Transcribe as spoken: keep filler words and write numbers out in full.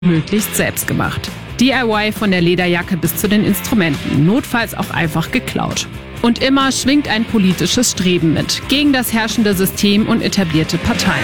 möglichst selbst gemacht. D I Y von der Lederjacke bis zu den Instrumenten, notfalls auch einfach geklaut. Und immer schwingt ein politisches Streben mit, gegen das herrschende System und etablierte Parteien.